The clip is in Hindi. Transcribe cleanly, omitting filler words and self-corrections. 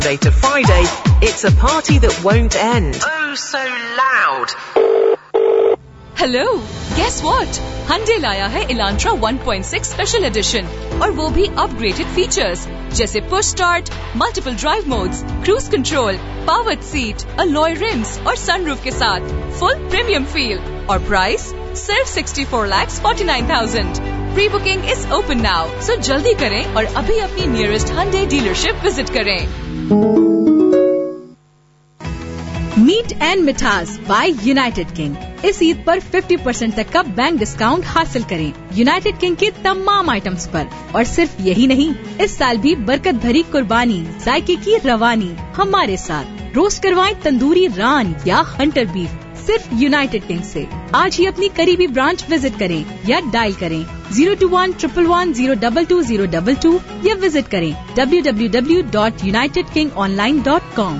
Monday to Friday, it's a party that won't end. Oh, so loud. Hello, guess what? Hyundai लाया है Elantra 1.6 स्पेशल एडिशन और वो भी अपग्रेडेड फीचर्स जैसे push start, multiple drive modes, cruise control, powered seat, alloy RIMS और सनरूफ के साथ फुल प्रीमियम फील और प्राइस सिर्फ 64,49,000। Pre booking is open now, सो जल्दी करें और अभी अपनी नियरेस्ट Hyundai डीलरशिप विजिट करें। मीट एंड मिठास बाय यूनाइटेड किंग। इस ईद पर 50% तक का बैंक डिस्काउंट हासिल करें यूनाइटेड किंग के तमाम आइटम्स पर। और सिर्फ यही नहीं, इस साल भी बरकत भरी कुर्बानी, जायके की रवानी हमारे साथ। रोस्ट करवाएं तंदूरी रान या हंटर बीफ सिर्फ यूनाइटेड किंग से। आज ही अपनी करीबी ब्रांच विजिट करें या डायल करें 021-111-022-022 या विजिट करें www.unitedkingonline.com।